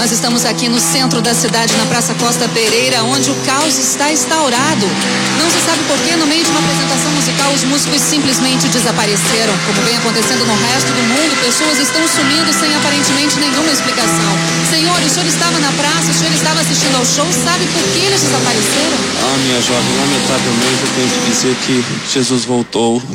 nós estamos aqui no centro da cidade, na Praça Costa Pereira, onde o caos está instaurado. Não se sabe por que, no meio de uma apresentação musical, os músicos simplesmente desapareceram. Como vem acontecendo no resto do mundo, pessoas estão sumindo sem aparentemente nenhuma explicação. Senhor, o senhor estava na praça, o senhor estava assistindo ao show, sabe por que eles desapareceram? Minha jovem, lamentavelmente eu tenho que dizer que Jesus voltou